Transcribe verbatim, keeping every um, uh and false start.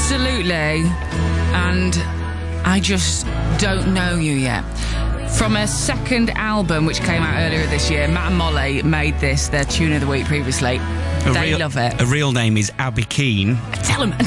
Absolutely. And I just don't know you yet. From a second album which came out earlier this year, Matt and Molly made this their tune of the week previously. A they real, love it. Her real name is Abby Keane. Tell them,